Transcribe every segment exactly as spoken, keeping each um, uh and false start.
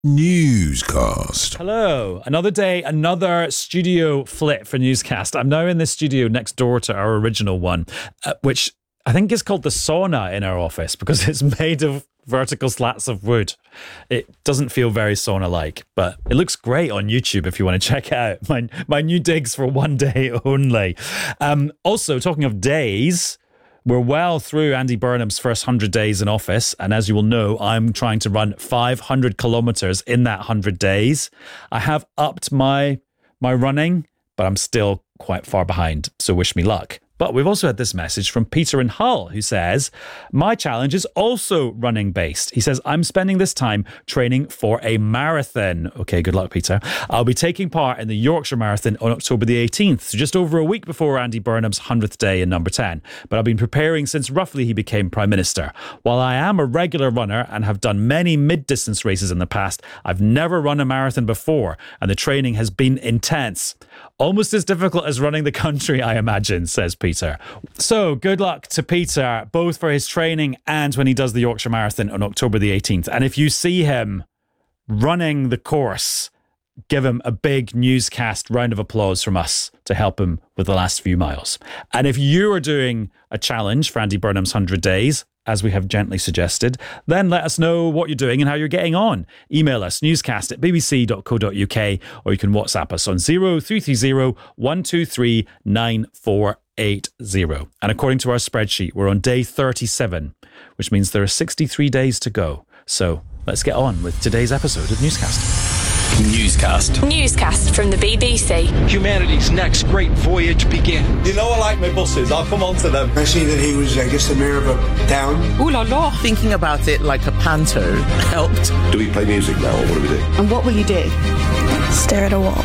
Newscast. Hello. Another day, another studio flip for Newscast. I'm now in the studio next door to our original one, uh, which I think is called the sauna in our office because it's made of vertical slats of wood. It doesn't feel very sauna-like, but it looks great on YouTube if you want to check it out. My, my new digs for one day only. Um, also, talking of days... We're well through Andy Burnham's first one hundred days in office. And as you will know, I'm trying to run five hundred kilometres in that one hundred days. I have upped my my running, but I'm still quite far behind. So wish me luck. But we've also had this message from Peter in Hull who says, my challenge is also running based. He says, I'm spending this time training for a marathon. Okay, good luck, Peter. I'll be taking part in the Yorkshire Marathon on October the eighteenth, so just over a week before Andy Burnham's one hundredth day in number ten. But I've been preparing since roughly he became Prime Minister. While I am a regular runner and have done many mid-distance races in the past, I've never run a marathon before, and the training has been intense. Almost as difficult as running the country, I imagine, says Peter. So good luck to Peter, both for his training and when he does the Yorkshire Marathon on October the eighteenth. And if you see him running the course, give him a big Newscast round of applause from us to help him with the last few miles. And if you are doing a challenge for Andy Burnham's one hundred days, as we have gently suggested, then let us know what you're doing and how you're getting on. Email us, newscast at b b c dot co dot u k, or you can WhatsApp us on zero three three zero, one two three, nine four eight zero. And according to our spreadsheet, we're on day thirty-seven, which means there are sixty-three days to go. So let's get on with today's episode of Newscast. Newscast. Newscast from the B B C. Humanity's next great voyage begins. You know I like my buses. I'll come on to them. I see that he was, I guess, the mayor of a town. Ooh la la. Thinking about it like a panto helped. Do we play music now, or what do we do? And what will you do? Stare at a wall.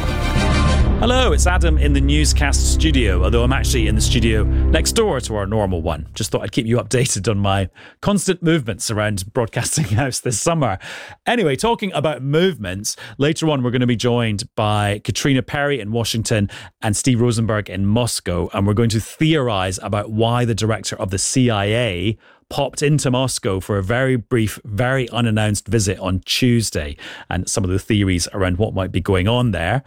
Hello, it's Adam in the Newscast studio, although I'm actually in the studio next door to our normal one. Just thought I'd keep you updated on my constant movements around Broadcasting House this summer. Anyway, talking about movements, later on we're going to be joined by Katrina Perry in Washington and Steve Rosenberg in Moscow, and we're going to theorize about why the director of the C I A popped into Moscow for a very brief, very unannounced visit on Tuesday, and some of the theories around what might be going on there.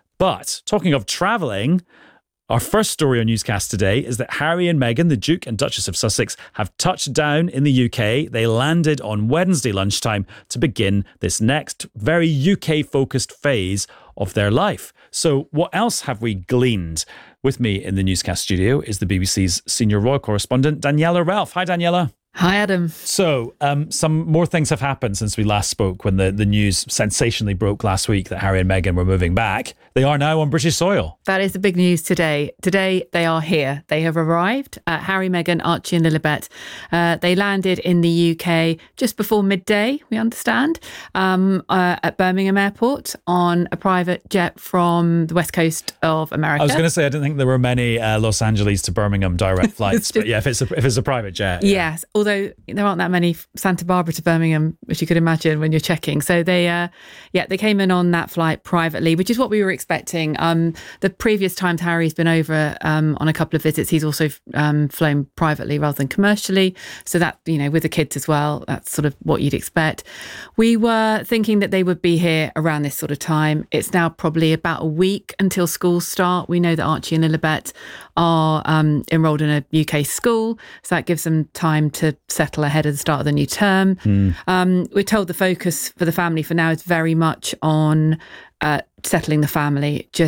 But talking of travelling, our first story on Newscast today is that Harry and Meghan, the Duke and Duchess of Sussex, have touched down in the U K. They landed on Wednesday lunchtime to begin this next very U K-focused phase of their life. So what else have we gleaned? With me in the Newscast studio is the B B C's senior royal correspondent, Daniela Ralph. Hi, Daniela. Hi, Adam. So, um, some more things have happened since we last spoke when the, the news sensationally broke last week that Harry and Meghan were moving back. They are now on British soil. That is the big news today. Today, they are here. They have arrived. Uh, Harry, Meghan, Archie and Lilibet. Uh, they landed in the U K just before midday, we understand, um, uh, at Birmingham Airport on a private jet from the west coast of America. I was going to say, I didn't think there were many uh, Los Angeles to Birmingham direct flights, but yeah, if it's a, if it's a private jet. Yeah. Yes. Although there aren't that many Santa Barbara to Birmingham, which you could imagine when you're checking. So they, uh, yeah, they came in on that flight privately, which is what we were expecting. Um, the previous times Harry's been over um, on a couple of visits, he's also um, flown privately rather than commercially. So that, you know, with the kids as well, that's sort of what you'd expect. We were thinking that they would be here around this sort of time. It's now probably about a week until schools start. We know that Archie and Lilibet are um, enrolled in a U K school, so that gives them time to settle ahead of the start of the new term. Mm. Um, we're told the focus for the family for now is very much on uh, settling the family, just